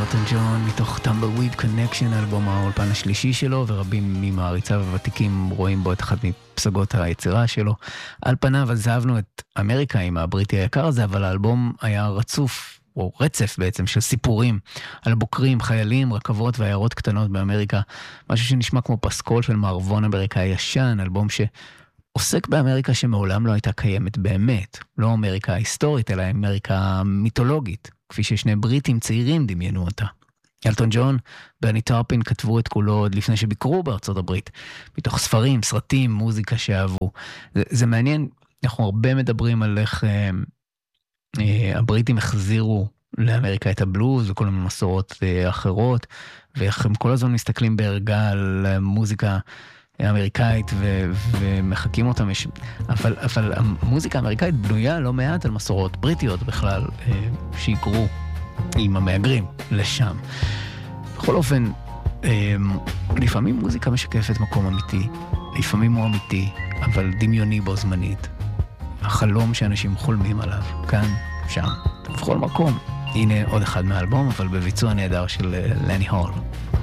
אלטון ג'ון מתוך Tumbleweed Connection, אלבום האולפן השלישי שלו, ורבים ממעריציו הוותיקים רואים בו את אחת מפסגות היצירה שלו. על פניו עזבנו את אמריקה עם הבריטי היקר הזה, אבל האלבום היה רצוף, או רצף בעצם, של סיפורים על בוקרים, חיילים, רכבות ועיירות קטנות באמריקה, משהו שנשמע כמו פסקול של מערבון אמריקאי ישן, אלבום עוסק באמריקה שמעולם לא הייתה קיימת באמת, לא אמריקה היסטורית, אלא אמריקה מיתולוגית, כפי ששני בריטים צעירים דמיינו אותה. אלטון ג'ון ואני טרפין כתבו את כולו עוד לפני שביקרו בארצות הברית, מתוך ספרים, סרטים, מוזיקה שאהבו. זה מעניין, אנחנו הרבה מדברים על איך הבריטים החזירו לאמריקה את הבלוז וכל מיני מסורות אחרות, ואיך הם כל הזמן מסתכלים בהרגע על מוזיקה אמריקאית ומחכים אותם, אבל המוזיקה האמריקאית בנויה לא מעט על מסורות בריטיות בכלל, שיקרו עם המהגרים לשם. בכל אופן, לפעמים מוזיקה משקפת מקום אמיתי, לפעמים הוא אמיתי, אבל דמיוני בו זמנית. החלום שאנשים חולמים עליו, כאן, שם, בכל מקום. הנה עוד אחד מהאלבום, אבל בביצוע נהדר של לני הול.